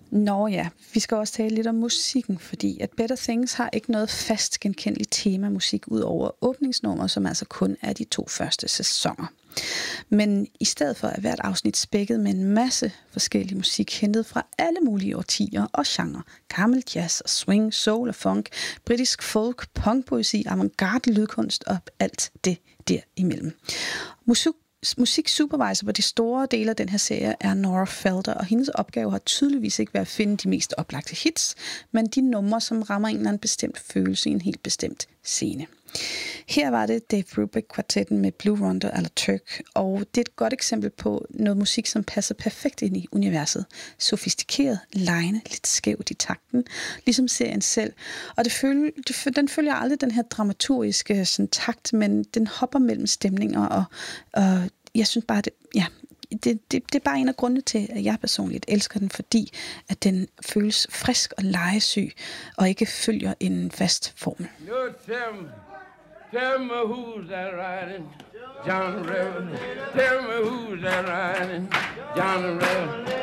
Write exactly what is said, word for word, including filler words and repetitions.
Nå ja, vi skal også tale lidt om musikken, fordi at Better Things har ikke noget fast genkendeligt tema musik ud over åbningsnummer, som altså kun er de to første sæsoner. Men i stedet for at hvert afsnit spækket med en masse forskellig musik hentet fra alle mulige årtier og genrer, gammel jazz og swing, soul og funk, britisk folk, punkpoesi, avantgarde lydkunst og alt det derimellem. Musik Musiksupervisor på de store dele af den her serie er Nora Felder, og hendes opgave har tydeligvis ikke været at finde de mest oplagte hits, men de numre, som rammer en eller anden bestemt følelse i en helt bestemt scene. Her var det Dave Brubeck-kvartetten med Blue Rondo à la Turk, og det er et godt eksempel på noget musik, som passer perfekt ind i universet. Sofistikeret, lejende, lidt skævt i takten, ligesom serien selv. Og det følger, det, den følger aldrig den her dramaturgiske sådan, takt, men den hopper mellem stemninger, og, og jeg synes bare, det, ja, det, det, det er bare en af grundene til, at jeg personligt elsker den, fordi at den føles frisk og legesyg, og ikke følger en fast formel. Tell me who's that riding, John River. Tell me who's that riding, John River.